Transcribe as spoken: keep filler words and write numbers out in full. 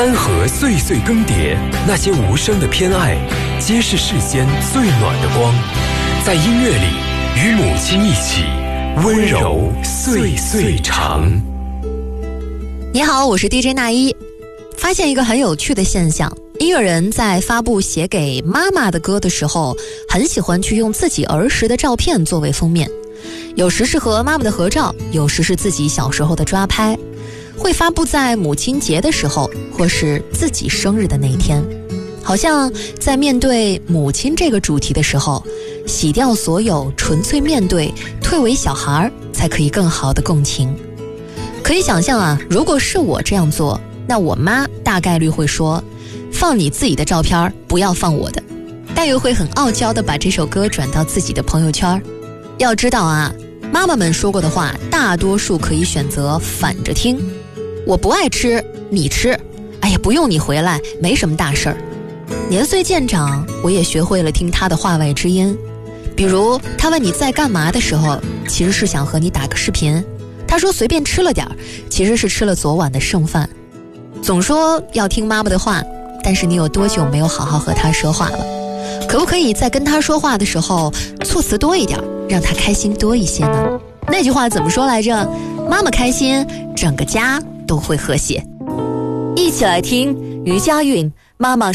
山河岁岁更迭，那些无声的偏爱，皆是世间最暖的光。在音乐里，与母亲一起，温柔岁岁长。 你好，我是 D J 那一。发现一个很有趣的现象，音乐人在发布写给妈妈的歌的时候，很喜欢去用自己儿时的照片作为封面，有时是和妈妈的合照，有时是自己小时候的抓拍，会发布在母亲节的时候，或是自己生日的那一天。好像在面对母亲这个主题的时候，洗掉所有，纯粹面对，退为小孩，才可以更好的共情。可以想象啊，如果是我这样做，那我妈大概率会说，放你自己的照片，不要放我的，但又会很傲娇地把这首歌转到自己的朋友圈。要知道啊，妈妈们说过的话，大多数可以选择反着听。我不爱吃，你吃，哎呀，不用你回来，没什么大事儿。年岁渐长，我也学会了听他的话外之音。比如他问你在干嘛的时候，其实是想和你打个视频。他说随便吃了点儿，其实是吃了昨晚的剩饭。总说要听妈妈的话，但是你有多久没有好好和他说话了？可不可以在跟他说话的时候措辞多一点，让他开心多一些呢？那句话怎么说来着？妈妈开心，整个家都会和谐。一起来听余佳韵妈妈